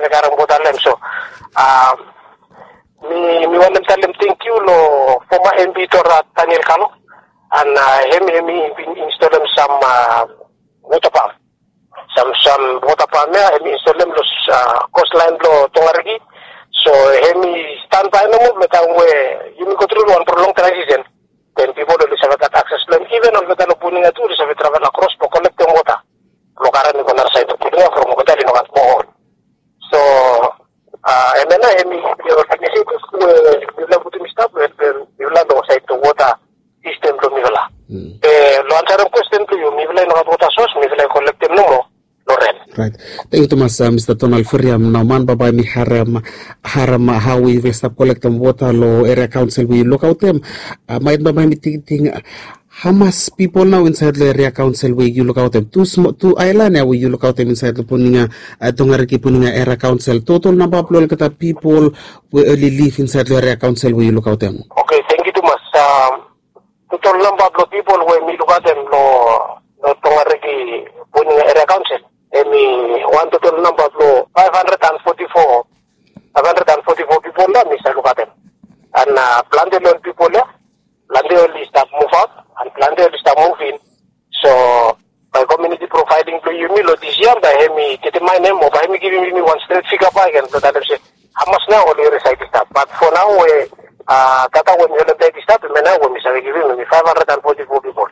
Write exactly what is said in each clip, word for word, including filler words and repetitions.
kami karang botalem. So, uh, mi mi wanem talem thank you lo former M P Tora Daniel Kalo, and uh, him him install them some uh, water pump, some some water pump. Yeah, him install them los uh, coastline lo Tongarigi. So him stand by no more. Metang we you go through one prolonged transition. Then people will have access to them. Even on the Puning at all, have travel across to collect the water. Locaran in the side of Puning from Hotel in Bohol. So, uh, and then I am your technicians will have to stop with the Lando side to water system to Mivela. The long-term question to you, Mivela not water source, Mivela collect them no more. Right. Thank you, Thomas. Uh, Mister Donald Furiam. Now, man, baba mi haram, haram, how we will stop collecting water law area council. We look out them. Uh, my baba mi thinking, how much people now inside the area council where you look out them? Two small, two island where you look out them inside the Puninga, uh, Tongariki Puninga area council. Total number of people will only live inside the area council where you look out them. Okay, thank you, Thomas. Um, total number of people where we look at them, no, no Tongariki Puninga area council. Emi one total number of five hundred forty-four, five hundred forty-four people there, Mister Lukatem. And uh, planted on people there, planted only start move out, and planted only start moving. So, by community providing to you, Milo this year, by Hemi getting my name, or by Hemi giving me one straight figure back, and that I say, how much now only recite stuff. But for now, we, uh, Tata, when you take stuff, we now, we are giving me five hundred forty-four people.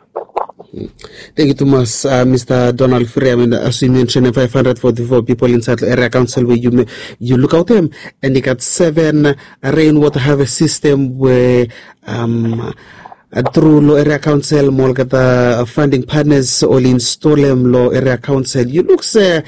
Thank you, Thomas. Uh, Mister Donald Frey, I mean, as you mentioned, five hundred forty-four people inside the area council where you you look out them, and they got seven uh, rainwater harvest system where um uh, through law area council, more got uh, funding partners all install them law area council. You look say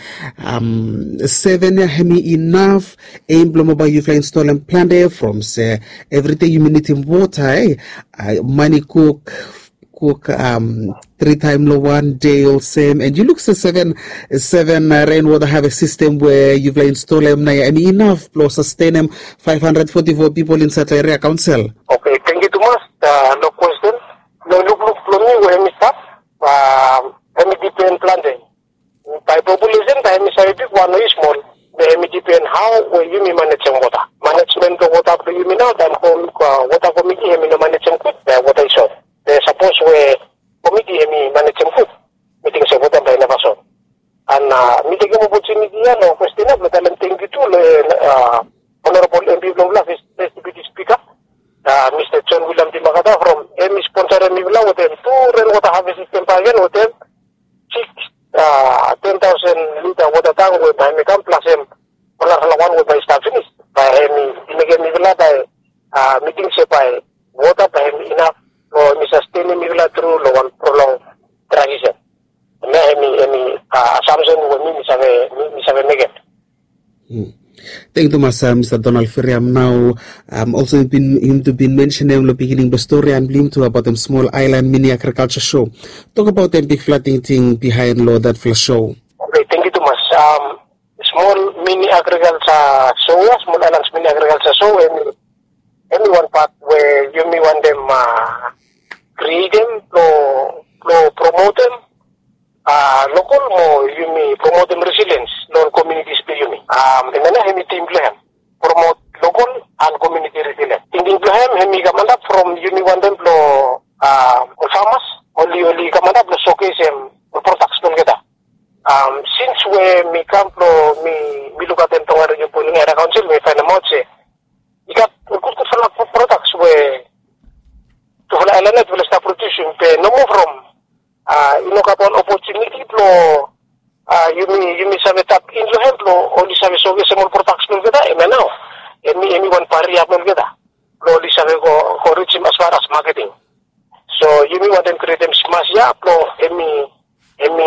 um seven hemi enough aim mobile you fly install them plan there from say everything you need in water, eh? Uh, money cook. Cook um three time low one day all same, and you look so seven seven uh, rainwater harvest system where you've like install them now. I mean enough plus sustain them five hundred forty-four people inside the area council. Okay, thank you, Thomas. Uh, no question. No look look for me where we start. Um, M D P N planting by population. By M S big one is small. The M D P N how where you manage water management of water for you now than home uh, water committee. I mean management the water is short. They suppose we committee me managing food meeting sa water by Navaso. And uh, meeting mo opportunity yan no question na madalang thank you to uh, Honorable M P Blomblaf is Deputy Speaker uh, Mister John William Di Magada from M sponsor M P Blomblaf with them two rainwater harvest system pa yan with them six uh, ten thousand liter water tank with by Mekam plus M wala halawan with by staff finish by M inagay M Blomblaf by uh, meeting siya by water by M enough or Mister Steny Migla through one prolonged transition. Na any any assumption when me sabe me sabe make it. Thank you, Thomas. Uh, Mister Donald Furiam. Now, um, also been him to been mentioning the beginning the story and blame to about them small island mini agriculture show. Talk about them big flooding thing behind law that flash show. Okay, thank you, Thomas. Um, small mini agriculture show, small islands mini agriculture show, and any one part where you may want them. Uh, create them, to, to promote them, uh, local mo, you may promote them resilience, non-communities play you may. Um, and then I team plan, promote local and community resilience. In the plan, hemi kamanda from you may want them to, uh, farmers, only, only kamanda to showcase them, products to get Um, since we may come to, me, me look at them to where you put in a council, we find them out, say, you got good products where to wala element will start producing pe no more from uh you know kapon opportunity to uh you may you may have tap in your hand lo only sabe so ge small production kita e now any anyone pari apon kita lo only sabe go go reach as far as marketing so you may want them create them smash ya lo any any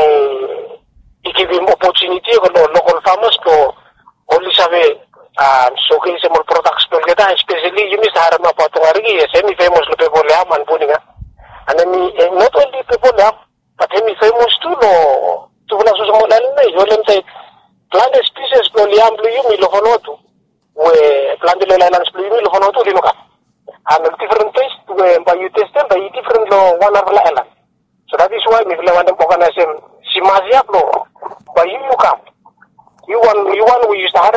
give him opportunity ko local farmers to only sabe Uh, showcase more products to kita, especially you miss harama patungari, semi famous lo people yam and puninga. And then uh, not only people yam, but semi famous too no. To wala so small na yo lem say plant species lo yam lo yumi lo honotu. We plant lo islands lo yumi lo honotu di ka. And different taste we by you test them by different lo one of the island. So that is why me feel want them organize si mazia lo by you come. You want you want we use the